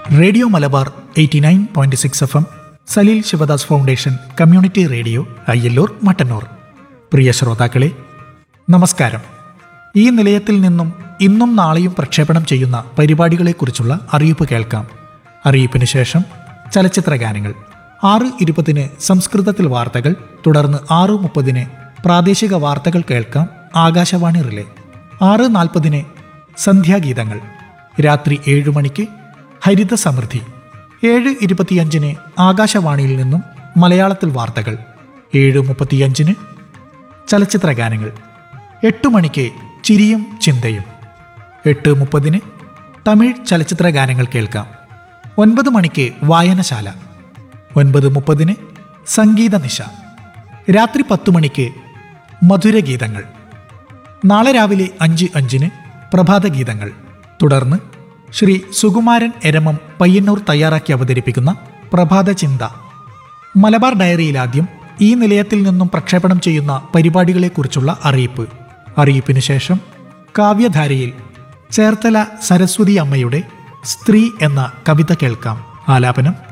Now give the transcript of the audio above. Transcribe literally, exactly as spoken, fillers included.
Radio Malabar eighty nine point six F M, Saleel Sivadas foundation community radio, Ayyallur, Mattannur. പ്രിയ ശ്രോതാക്കളെ, നമസ്കാരം. ഈ നിലയത്തിൽ നിന്നും ഇന്നും നാളെയും പ്രക്ഷേപണം ചെയ്യുന്ന പരിപാടികളെക്കുറിച്ചുള്ള അറിയിപ്പ് കേൾക്കാം. അറിയിപ്പിന് ശേഷം ചലച്ചിത്ര ഗാനങ്ങൾ. ആറ് ഇരുപതിന് സംസ്കൃതത്തിൽ വാർത്തകൾ, തുടർന്ന് ആറ് മുപ്പതിന് പ്രാദേശിക വാർത്തകൾ കേൾക്കാം ആകാശവാണി റിലേ. ആറ് നാൽപ്പതിന് സന്ധ്യാഗീതങ്ങൾ. രാത്രി ഏഴു മണിക്ക് ഹരിത സമൃദ്ധി. ഏഴ് ഇരുപത്തിയഞ്ചിന് ആകാശവാണിയിൽ നിന്നും മലയാളത്തിൽ വാർത്തകൾ. ഏഴ് മുപ്പത്തിയഞ്ചിന് ചലച്ചിത്ര ഗാനങ്ങൾ. എട്ട് മണിക്ക് ചിരിയും ചിന്തയും. എട്ട് മുപ്പതിന് തമിഴ് ചലച്ചിത്ര ഗാനങ്ങൾ കേൾക്കാം. ഒൻപത് മണിക്ക് വായനശാല. ഒൻപത് മുപ്പതിന് സംഗീത നിശ. രാത്രി പത്തു മണിക്ക് മധുരഗീതങ്ങൾ. നാളെ രാവിലെ അഞ്ച് അഞ്ചിന് പ്രഭാതഗീതങ്ങൾ. തുടർന്ന് ശ്രീ സുകുമാരൻ എരമം പയ്യന്നൂർ തയ്യാറാക്കി അവതരിപ്പിക്കുന്ന പ്രഭാത ചിന്ത. മലബാർ ഡയറിയിലാദ്യം ഈ നിലയത്തിൽ നിന്നും പ്രക്ഷേപണം ചെയ്യുന്ന പരിപാടികളെക്കുറിച്ചുള്ള അറിയിപ്പ്. അറിയിപ്പിന് ശേഷം കാവ്യധാരയിൽ ചേർത്തല സരസ്വതി അമ്മയുടെ സ്ത്രീ എന്ന കവിത കേൾക്കാം. ആലാപനം